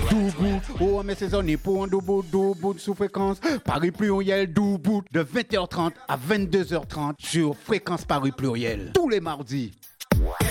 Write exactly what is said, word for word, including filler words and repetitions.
Doubout, oh mais c'est zoné pour un doubout, doubout sous fréquence. Paris Pluriel, doubout de vingt heures trente à vingt-deux heures trente sur Fréquence Paris Pluriel. Tous les mardis.